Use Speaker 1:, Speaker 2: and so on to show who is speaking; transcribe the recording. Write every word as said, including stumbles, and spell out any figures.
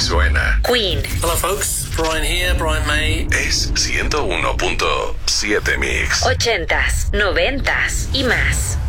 Speaker 1: suena.
Speaker 2: Queen.
Speaker 3: Hello folks, Brian here, Brian May.
Speaker 1: Es ciento uno punto siete Mix.
Speaker 2: Ochentas, noventas y más.